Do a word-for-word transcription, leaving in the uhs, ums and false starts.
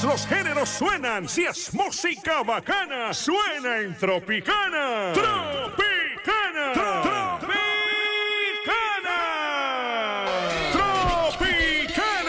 Todos los géneros suenan. Si es música bacana, suena en Tropicana. Tropicana.